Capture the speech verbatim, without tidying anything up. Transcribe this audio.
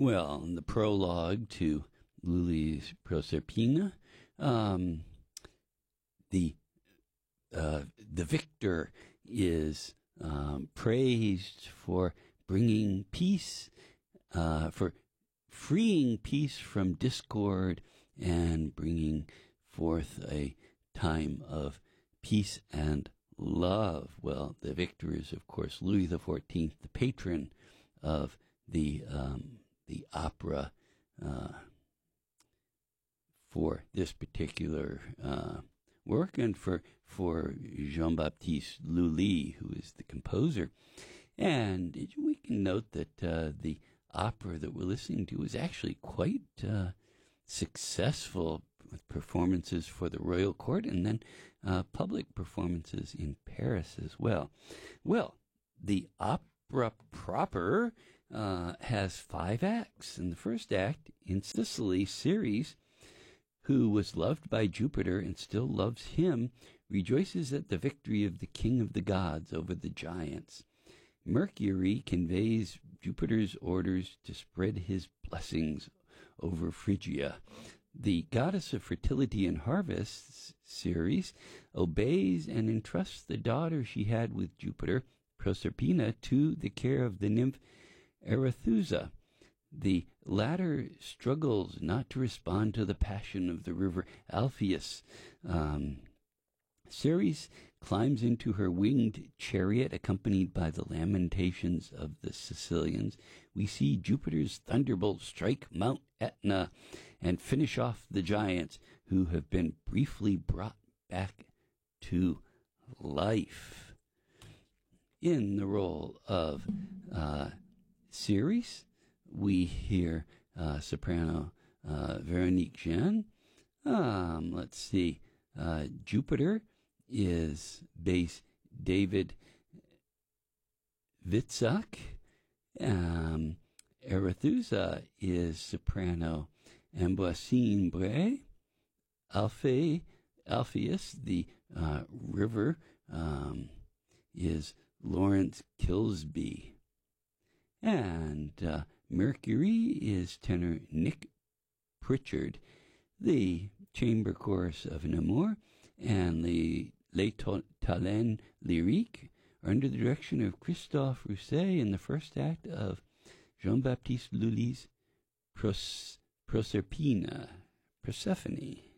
Well, in the prologue to Lully's Proserpina, um, the uh, the victor is um, praised for bringing peace, uh, for freeing peace from discord and bringing forth a time of peace and love. Well, the victor is, of course, Louis the Fourteenth, the patron of the um, the opera uh, for this particular uh, work, and for for Jean-Baptiste Lully, who is the composer. And we can note that uh, the opera that we're listening to is actually quite uh, successful, with performances for the royal court and then uh, public performances in Paris as well. Well, the opera proper uh, has five acts. In the first act, in Sicily, Ceres, who was loved by Jupiter and still loves him, rejoices at the victory of the king of the gods over the giants. Mercury conveys Jupiter's orders to spread his blessings over Phrygia. The goddess of fertility and harvests, Ceres, obeys and entrusts the daughter she had with Jupiter, Proserpina, to the care of the nymph Arethusa. The latter struggles not to respond to the passion of the river Alpheus. Um, Ceres climbs into her winged chariot, accompanied by the lamentations of the Sicilians. We see Jupiter's thunderbolt strike Mount Etna and finish off the giants, who have been briefly brought back to life. In the role of uh, Ceres, we hear uh, soprano uh, Veronique Jean. Um, let's see. Uh, Jupiter is bass David Witzak. Um, Arethusa is soprano Amboissine Bray. Alphe, Alpheus, the uh, river, um, is Lawrence Kilsby. And uh, Mercury is tenor Nick Pritchard. The chamber chorus of Namur and the Les Talents Lyriques are under the direction of Christophe Rousset in the first act of Jean-Baptiste Lully's Pros- Proserpina, Persephone.